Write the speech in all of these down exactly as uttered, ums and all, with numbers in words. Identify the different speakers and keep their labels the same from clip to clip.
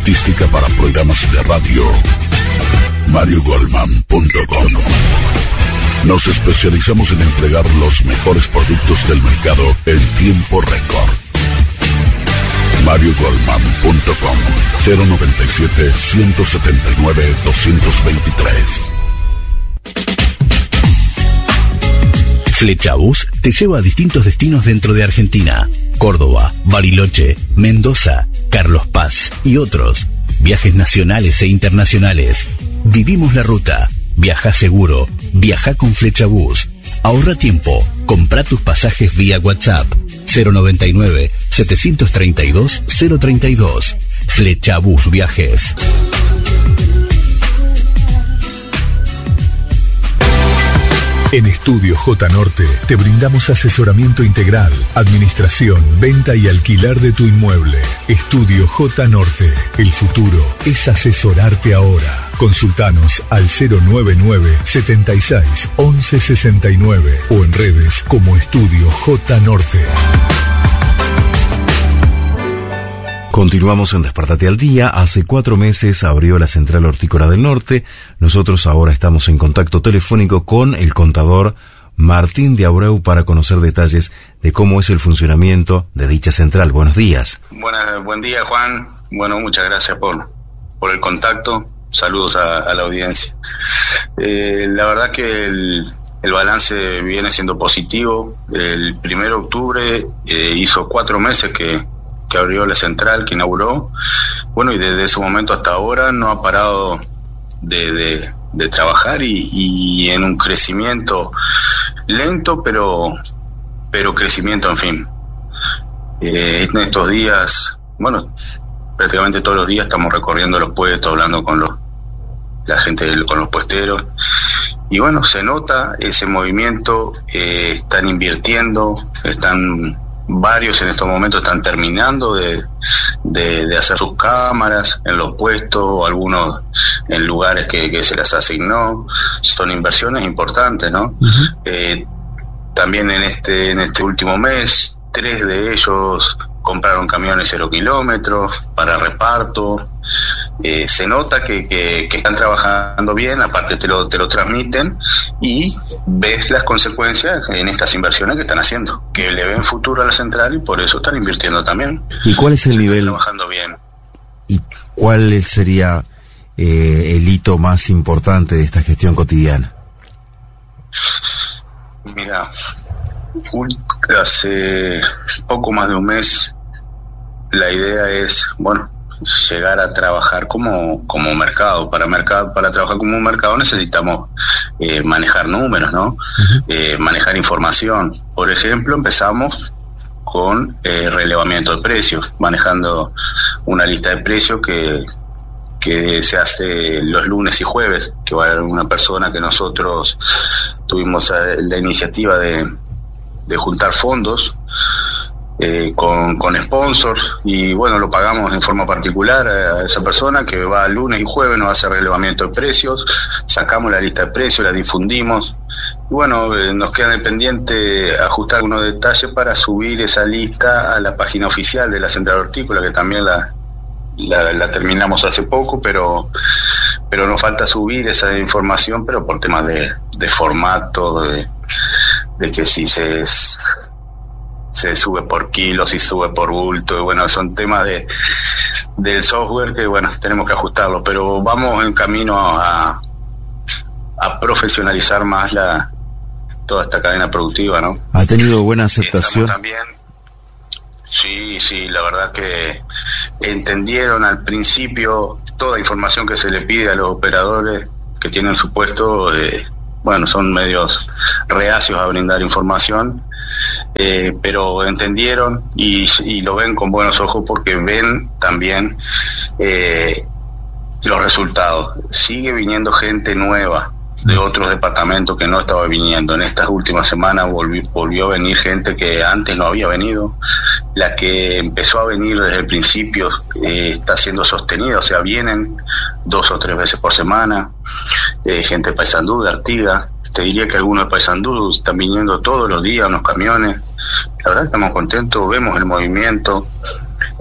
Speaker 1: artística para programas de radio. Mario Goldman punto com. Nos especializamos en entregar los mejores productos del mercado en tiempo récord. Mario Goldman punto com, cero noventa y siete, ciento setenta y nueve, doscientos veintitrés.
Speaker 2: Flechabús te lleva a distintos destinos dentro de Argentina: Córdoba, Bariloche, Mendoza, Carlos Paz y otros. Viajes nacionales e internacionales. Vivimos la ruta. Viaja seguro. Viaja con Flechabús. Ahorra tiempo. Compra tus pasajes vía WhatsApp. cero noventa y nueve, setecientos treinta y dos, cero treinta y dos. Flechabús Viajes.
Speaker 3: En Estudio J Norte te brindamos asesoramiento integral, administración, venta y alquiler de tu inmueble. Estudio J Norte. El futuro es asesorarte ahora. Consultanos al cero noventa y nueve, setenta y seis, once sesenta y nueve o en redes como Estudio J Norte.
Speaker 4: Continuamos en Despertate al Día. Hace cuatro meses abrió la Central Hortícola del Norte. Nosotros ahora estamos en contacto telefónico con el contador Martín de Abreu para conocer detalles de cómo es el funcionamiento de dicha central. Buenos días.
Speaker 5: Buena, buen día, Juan. Bueno, muchas gracias por, por el contacto. Saludos a, a la audiencia. Eh, la verdad que el, el balance viene siendo positivo. El primero de octubre eh, hizo cuatro meses que que abrió la central, que inauguró, bueno, y desde ese momento hasta ahora no ha parado de, de, de trabajar y, y en un crecimiento lento, pero pero crecimiento, en fin. Eh, en estos días, bueno, prácticamente todos los días estamos recorriendo los puestos, hablando con los la gente, con los puesteros, y bueno, se nota ese movimiento. Eh, están invirtiendo, están varios en estos momentos están terminando de, de, de hacer sus cámaras en los puestos, algunos en lugares que, que se les asignó. Son inversiones importantes, ¿no? Uh-huh. Eh, también en este en este último mes, tres de ellos compraron camiones cero kilómetros para reparto. Eh, se nota que, que, que están trabajando bien, aparte te lo, te lo transmiten y ves las consecuencias en estas inversiones que están haciendo, que le ven futuro a la central y por eso están invirtiendo también.
Speaker 4: ¿Y cuál es el
Speaker 5: se
Speaker 4: nivel?
Speaker 5: Están trabajando bien.
Speaker 4: ¿Y cuál sería eh, el hito más importante de esta gestión cotidiana?
Speaker 5: Mira, hace poco más de un mes la idea es, bueno, llegar a trabajar como como mercado. Para mercado para trabajar como un mercado necesitamos eh, manejar números, ¿no? Uh-huh. Eh, manejar información. Por ejemplo, empezamos con eh, relevamiento de precios, manejando una lista de precios que que se hace los lunes y jueves, que va a haber una persona que nosotros tuvimos la iniciativa de, de juntar fondos Eh, con, con sponsors, y bueno, lo pagamos en forma particular a esa persona que va lunes y jueves, nos hace relevamiento de precios, sacamos la lista de precios, la difundimos, y bueno, eh, nos queda pendiente ajustar algunos detalles para subir esa lista a la página oficial de la Central Hortícola, que también la, la, la terminamos hace poco, pero pero nos falta subir esa información, pero por temas de, de formato, de, de que si se se sube por kilo, si sube por bulto, y bueno, son temas de del software que bueno, tenemos que ajustarlo, pero vamos en camino a a profesionalizar más la toda esta cadena productiva, ¿no?
Speaker 4: ¿Ha tenido buena aceptación?
Speaker 5: Estamos también, sí, sí, la verdad que entendieron al principio toda información que se le pide a los operadores que tienen su puesto, eh, bueno, son medios reacios a brindar información, eh, pero entendieron y, y lo ven con buenos ojos porque ven también eh, los resultados. Sigue viniendo gente nueva de otros departamentos que no estaba viniendo. En estas últimas semanas volvió, volvió a venir gente que antes no había venido. La que empezó a venir desde el principio eh, está siendo sostenida, o sea, vienen dos o tres veces por semana. Eh, gente de Paysandú, de Artigas. Te diría que algunos de Paysandú están viniendo todos los días unos camiones. La verdad estamos contentos, vemos el movimiento.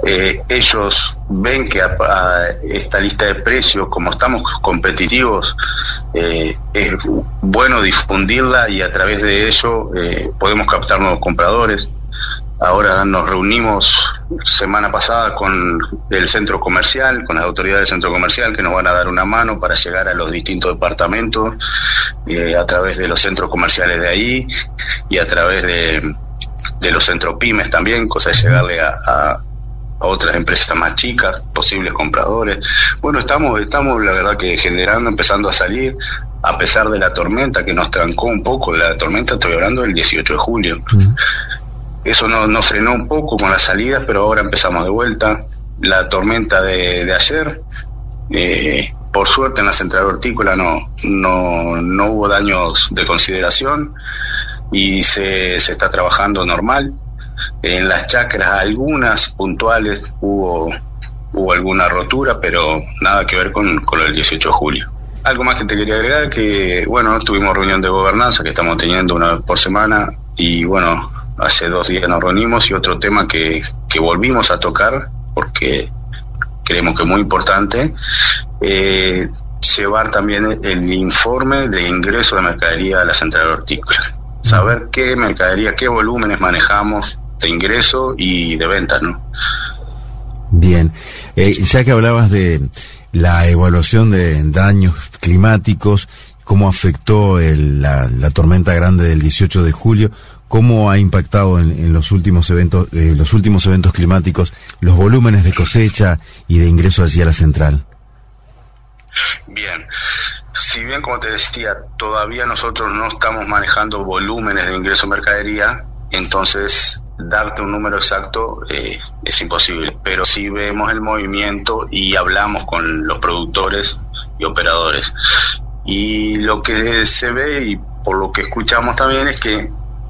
Speaker 5: eh, ellos ven que a, a esta lista de precios, como estamos competitivos, eh, es bueno difundirla y a través de ello eh, podemos captar nuevos compradores. Ahora nos reunimos semana pasada con el centro comercial, con las autoridades del centro comercial, que nos van a dar una mano para llegar a los distintos departamentos, eh, a través de los centros comerciales de ahí y a través de, de los centros pymes también, cosa de llegarle a, a, a otras empresas más chicas, posibles compradores. Bueno, estamos, estamos la verdad que generando, empezando a salir, a pesar de la tormenta que nos trancó un poco. La tormenta, estoy hablando del dieciocho de julio. Mm. Eso nos no frenó un poco con las salidas, pero ahora empezamos de vuelta. La tormenta de, de ayer, eh, por suerte en la central hortícola no, no, no hubo daños de consideración y se, se está trabajando normal. En las chacras algunas puntuales hubo, hubo alguna rotura, pero nada que ver con, con el dieciocho de julio. Algo más que te quería agregar, que bueno, tuvimos reunión de gobernanza que estamos teniendo una vez por semana y bueno, hace dos días nos reunimos y otro tema que, que volvimos a tocar, porque creemos que es muy importante, eh, llevar también el informe de ingreso de mercadería a la central hortícola. Saber qué mercadería, qué volúmenes manejamos de ingreso y de ventas, ¿no?
Speaker 4: Bien, eh, ya que hablabas de la evaluación de daños climáticos, cómo afectó el, la, la tormenta grande del dieciocho de julio, ¿cómo ha impactado en, en los últimos eventos, eh, los últimos eventos climáticos, los volúmenes de cosecha y de ingreso allí a la central?
Speaker 5: Bien, si bien como te decía, todavía nosotros no estamos manejando volúmenes de ingreso mercadería, entonces darte un número exacto eh, es imposible, pero sí vemos el movimiento y hablamos con los productores y operadores. Y lo que se ve y por lo que escuchamos también es que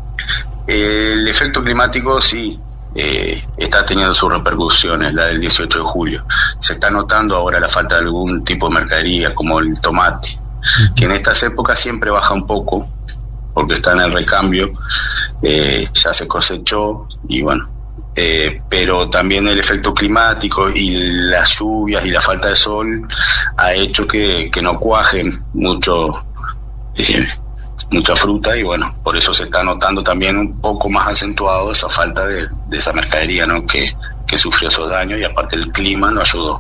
Speaker 5: el efecto climático sí eh, está teniendo sus repercusiones, la del dieciocho de julio. Se está notando ahora la falta de algún tipo de mercadería, como el tomate, que en estas épocas siempre baja un poco, porque está en el recambio, eh, ya se cosechó, y bueno, eh, pero también el efecto climático y las lluvias y la falta de sol ha hecho que, que no cuajen mucho eh, mucha fruta, y bueno, por eso se está notando también un poco más acentuado esa falta de, de esa mercadería, ¿no? que, que sufrió esos daños, y aparte el clima no ayudó.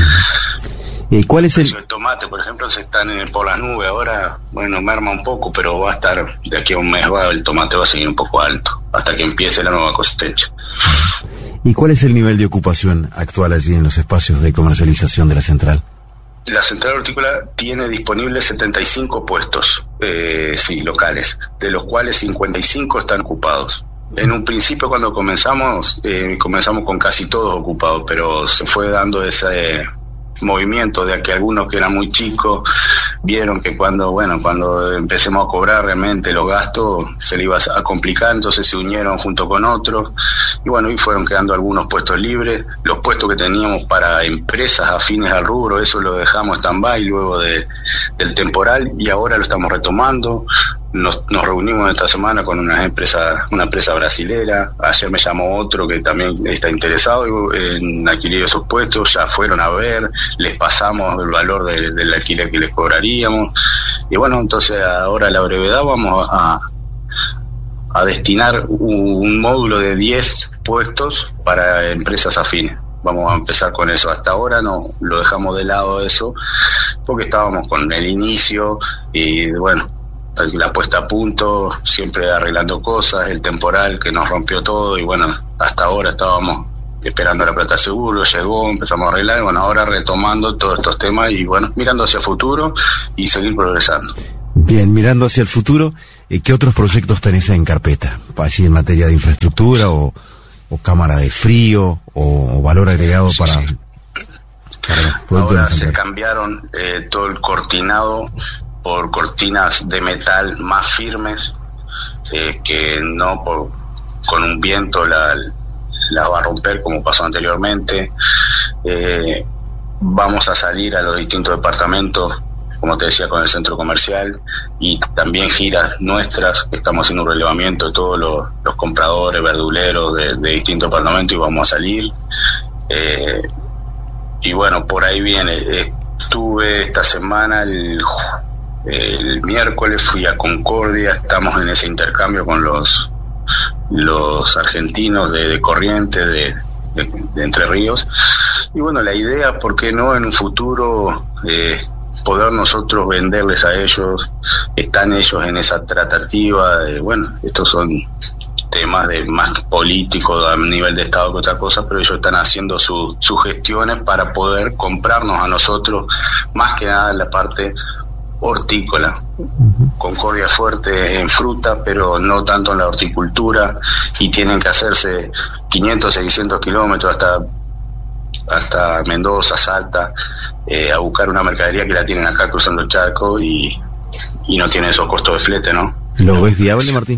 Speaker 4: ¿Y cuál es el...?
Speaker 5: El tomate, por ejemplo, se están en, por las nubes ahora, bueno, merma un poco, pero va a estar, de aquí a un mes va, el tomate va a seguir un poco alto, hasta que empiece la nueva cosecha.
Speaker 4: ¿Y cuál es el nivel de ocupación actual allí en los espacios de comercialización de la central?
Speaker 5: La central hortícola tiene disponibles setenta y cinco puestos, eh, sí, locales, de los cuales cincuenta y cinco están ocupados. En un principio, cuando comenzamos, eh, comenzamos con casi todos ocupados, pero se fue dando ese movimiento de que algunos que eran muy chicos vieron que cuando, bueno, cuando empecemos a cobrar realmente los gastos se le iba a complicar, entonces se unieron junto con otros, y bueno, y fueron quedando algunos puestos libres. Los puestos que teníamos para empresas afines al rubro, eso lo dejamos stand-by luego de, del temporal, y ahora lo estamos retomando. Nos, nos reunimos esta semana con una empresa, una empresa brasilera. Ayer me llamó otro que también está interesado en adquirir esos puestos. Ya fueron a ver, les pasamos el valor de, del alquiler que les cobraríamos. Y bueno, entonces ahora a la brevedad vamos a, a destinar un, un módulo de diez puestos para empresas afines. Vamos a empezar con eso. Hasta ahora no lo dejamos de lado eso, porque estábamos con el inicio y bueno, la puesta a punto, siempre arreglando cosas, el temporal que nos rompió todo, y bueno, hasta ahora estábamos esperando la plata de seguro, llegó, empezamos a arreglar, y bueno, ahora retomando todos estos temas y bueno, mirando hacia el futuro y seguir progresando.
Speaker 4: Bien, mirando hacia el futuro, ¿qué otros proyectos tenés en carpeta? Así en materia de infraestructura o, o cámara de frío o, o valor agregado sí, para...
Speaker 5: Sí. para ahora se cambiaron eh, todo el cortinado por cortinas de metal más firmes, eh, que no por, con un viento la, la va a romper como pasó anteriormente. Eh, vamos a salir a los distintos departamentos, como te decía, con el centro comercial, y también giras nuestras, estamos haciendo un relevamiento de todos los, los compradores, verduleros de, de distintos departamentos, y vamos a salir. Eh, y bueno, por ahí viene. Estuve esta semana, el, el miércoles fui a Concordia, estamos en ese intercambio con los, los argentinos de, de Corrientes, de, de, de Entre Ríos. Y bueno, la idea, ¿por qué no en un futuro eh, poder nosotros venderles a ellos? Están ellos en esa tratativa de, bueno, estos son temas de más políticos a nivel de Estado que otra cosa, pero ellos están haciendo su, sus gestiones para poder comprarnos a nosotros, más que nada en la parte hortícola. Uh-huh. Concordia fuerte en fruta, pero no tanto en la horticultura, y tienen que hacerse quinientos, seiscientos kilómetros hasta hasta Mendoza, Salta, eh, a buscar una mercadería que la tienen acá cruzando el charco y, y no tiene esos costos de flete, ¿no?
Speaker 4: ¿Lo ves viable, Martín?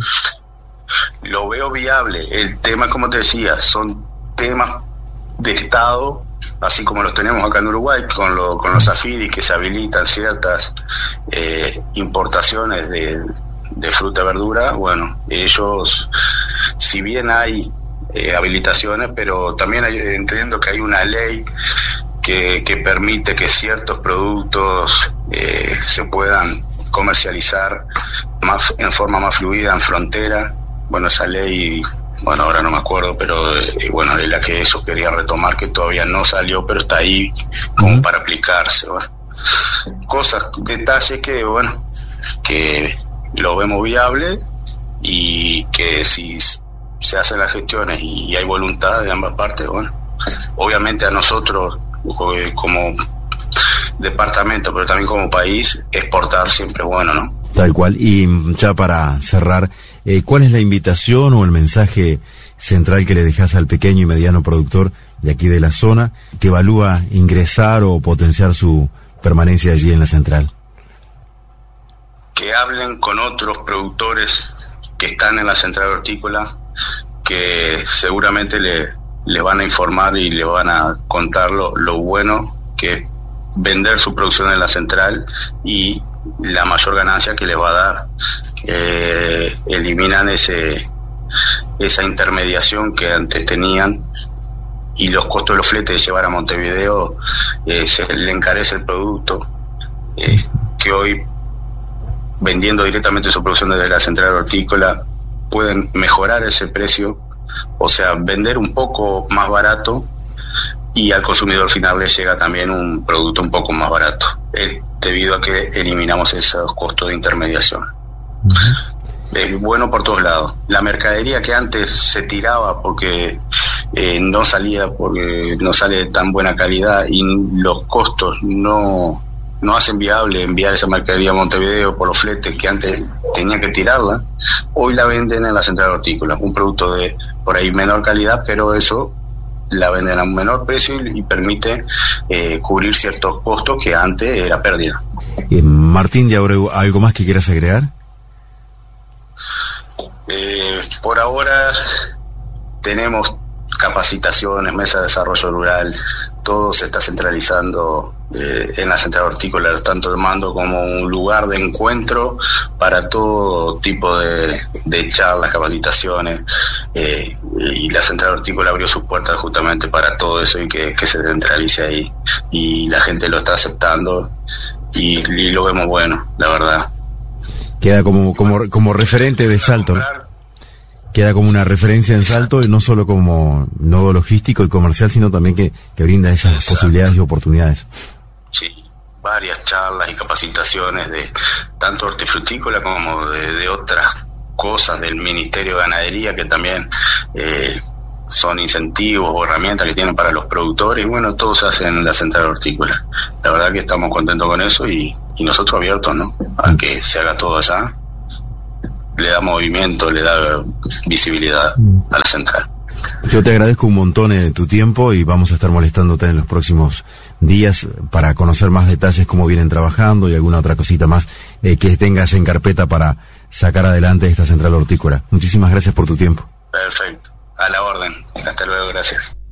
Speaker 5: Lo veo viable. El tema, como te decía, son temas de Estado, así como los tenemos acá en Uruguay con, lo, con los AFIDI, que se habilitan ciertas eh, importaciones de, de fruta y verdura. Bueno, ellos, si bien hay eh, habilitaciones, pero también hay, entiendo que hay una ley que, que permite que ciertos productos eh, se puedan comercializar más en forma más fluida en frontera. Bueno, esa ley, bueno, ahora no me acuerdo, pero eh, bueno, es la que ellos querían retomar, que todavía no salió, pero está ahí como uh-huh. para aplicarse. Bueno, cosas, detalles que, bueno, que lo vemos viable, y que si se hacen las gestiones y hay voluntad de ambas partes, bueno, obviamente a nosotros como departamento, pero también como país, exportar siempre es bueno, ¿no?
Speaker 4: Tal cual. Y ya para cerrar, eh, ¿cuál es la invitación o el mensaje central que le dejas al pequeño y mediano productor de aquí de la zona que evalúa ingresar o potenciar su permanencia allí en la central?
Speaker 5: Que hablen con otros productores que están en la central hortícola, que seguramente le, le van a informar y le van a contar lo, lo bueno que es vender su producción en la central y la mayor ganancia que le va a dar. Eh, eliminan ese esa intermediación que antes tenían, y los costos de los fletes de llevar a Montevideo, eh, se le encarece el producto, eh, que hoy vendiendo directamente su producción desde la central hortícola pueden mejorar ese precio, o sea, vender un poco más barato, y al consumidor final le llega también un producto un poco más barato, eh, debido a que eliminamos esos costos de intermediación. Uh-huh. Es bueno por todos lados. La mercadería que antes se tiraba porque eh, no salía, porque no sale de tan buena calidad, y los costos no, no hacen viable enviar esa mercadería a Montevideo por los fletes que antes tenían que tirarla, hoy la venden en la central hortícola, un producto de por ahí menor calidad, pero eso la venden a un menor precio y, y permite eh, cubrir ciertos costos que antes era pérdida.
Speaker 4: Eh, Martín de Abreu, ¿algo más que quieras agregar?
Speaker 5: Eh, por ahora tenemos capacitaciones, mesa de desarrollo rural, todo se está centralizando eh, en la central hortícola, lo están tomando como un lugar de encuentro para todo tipo de, de charlas, capacitaciones, eh, y la central hortícola abrió sus puertas justamente para todo eso, y que, que se centralice ahí, y la gente lo está aceptando, y, y lo vemos bueno, la verdad.
Speaker 4: Queda como como como referente de Salto. Queda como una referencia en Salto, no solo como nodo logístico y comercial, sino también que, que brinda esas Exacto. posibilidades y oportunidades.
Speaker 5: Sí, varias charlas y capacitaciones de tanto hortifrutícola como de, de otras cosas del Ministerio de Ganadería, que también eh, son incentivos o herramientas que tienen para los productores, y bueno, todo se hace en la central hortícola. La verdad que estamos contentos con eso, y, y nosotros abiertos, ¿no?, a que se haga todo allá. Le da movimiento, le da visibilidad a la central.
Speaker 4: Yo te agradezco un montón eh, tu tiempo, y vamos a estar molestándote en los próximos días para conocer más detalles, cómo vienen trabajando y alguna otra cosita más eh, que tengas en carpeta para sacar adelante esta central hortícola. Muchísimas gracias por tu tiempo.
Speaker 5: Perfecto, a la orden. Hasta luego, gracias.